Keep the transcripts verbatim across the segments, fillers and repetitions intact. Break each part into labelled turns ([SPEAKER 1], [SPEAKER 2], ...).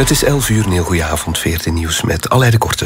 [SPEAKER 1] Het is elf uur, een heel goede avond, veertien nieuws met Aleid de Korte.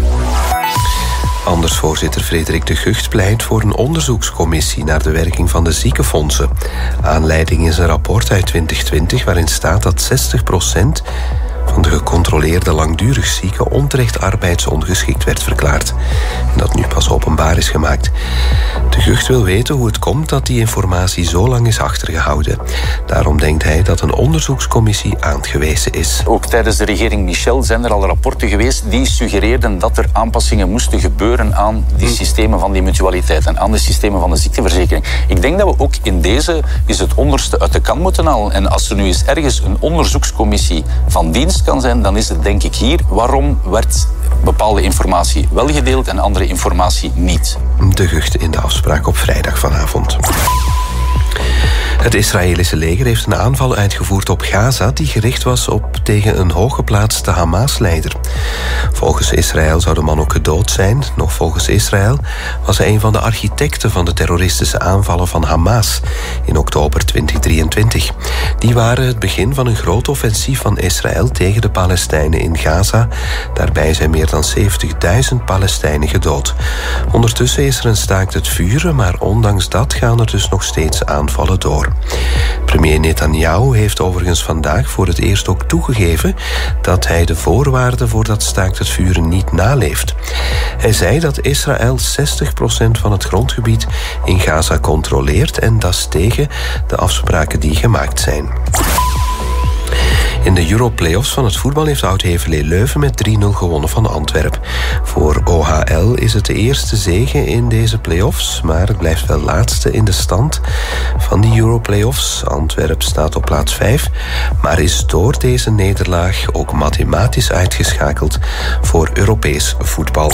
[SPEAKER 1] Andersvoorzitter Frederik de Gucht pleit voor een onderzoekscommissie naar de werking van de ziekenfondsen. Aanleiding is een rapport uit twintig twintig waarin staat dat zestig procent van de gecontroleerde langdurig zieken onterecht arbeidsongeschikt werd verklaard. En dat nu pas openbaar is gemaakt. De Gucht wil weten hoe het komt dat die informatie zo lang is achtergehouden. Daarom denkt hij dat een onderzoekscommissie aangewezen is.
[SPEAKER 2] Ook tijdens de regering Michel zijn er al rapporten geweest die suggereerden dat er aanpassingen moesten gebeuren aan die systemen van die mutualiteit en aan de systemen van de ziekteverzekering. Ik denk dat we ook in deze is het onderste uit de kan moeten halen. En als er nu eens ergens een onderzoekscommissie van dienst kan zijn, dan is het denk ik hier. Waarom werd bepaalde informatie wel gedeeld en andere informatie niet?
[SPEAKER 1] De Gucht in de afspraak op vrijdag vanavond. Het Israëlische leger heeft een aanval uitgevoerd op Gaza die gericht was op tegen een hooggeplaatste Hamas-leider. Volgens Israël zou de man ook gedood zijn. Nog volgens Israël was hij een van de architecten van de terroristische aanvallen van Hamas in oktober twintig drieëntwintig. Die waren het begin van een groot offensief van Israël tegen de Palestijnen in Gaza. Daarbij zijn meer dan zeventigduizend Palestijnen gedood. Ondertussen is er een staakt het vuren, maar ondanks dat gaan er dus nog steeds aanvallen door. Premier Netanyahu heeft overigens vandaag voor het eerst ook toegegeven dat hij de voorwaarden voor dat staakt het vuren niet naleeft. Hij zei dat Israël zestig procent van het grondgebied in Gaza controleert en dat is tegen de afspraken die gemaakt zijn. In de Euro-playoffs van het voetbal heeft Oud-Heverlee Leuven met drie nul gewonnen van Antwerp. Voor O H L is het de eerste zege in deze playoffs, maar het blijft wel laatste in de stand van die Euro-playoffs. Antwerp staat op plaats vijf, maar is door deze nederlaag ook mathematisch uitgeschakeld voor Europees voetbal.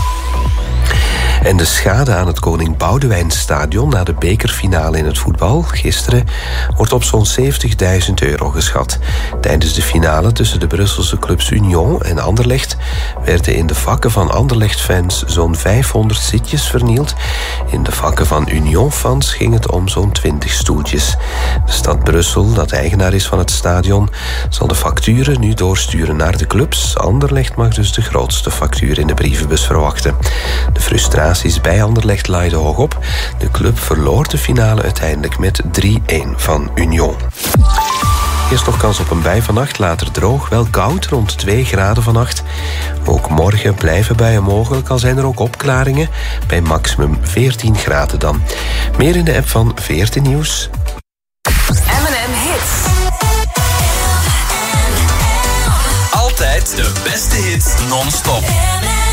[SPEAKER 1] En de schade aan het Koning Boudewijnstadion na de bekerfinale in het voetbal gisteren wordt op zo'n zeventigduizend euro geschat. Tijdens de finale tussen de Brusselse clubs Union en Anderlecht werden in de vakken van Anderlecht-fans zo'n vijfhonderd zitjes vernield. In de vakken van Union-fans ging het om zo'n twintig stoeltjes. De stad Brussel, dat eigenaar is van het stadion, zal de facturen nu doorsturen naar de clubs. Anderlecht mag dus de grootste factuur in de brievenbus verwachten. De frustratie bij Anderlecht laaide hoog op. De club verloor de finale uiteindelijk met drie-een van Union. Eerst nog kans op een bui vannacht, later droog, wel koud, rond twee graden vannacht. Ook morgen blijven buien mogelijk, al zijn er ook opklaringen, bij maximum veertien graden dan. Meer in de app van veertien Nieuws.
[SPEAKER 3] M en M Hits.
[SPEAKER 4] Altijd de beste hits non-stop.